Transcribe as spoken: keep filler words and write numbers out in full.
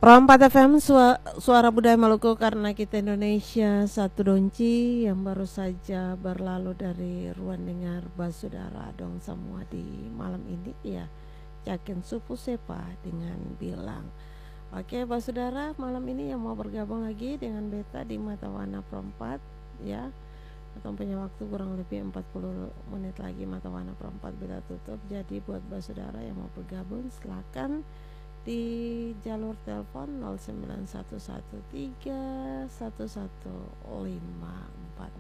Perempat F M Sua- Suara Budaya Maluku, karena kita Indonesia satu donci yang baru saja berlalu dari ruang dengar Basudara dong semua di malam ini ya. Yakin supu sepa dengan bilang. Oke Basudara, malam ini yang mau bergabung lagi dengan Beta di Mata Warna Perempat ya. Atau punya waktu kurang lebih empat puluh menit lagi Mata Warna Perempat Beta tutup. Jadi buat Basudara yang mau bergabung silakan di jalur telepon nol sembilan satu satu tiga satu satu lima empat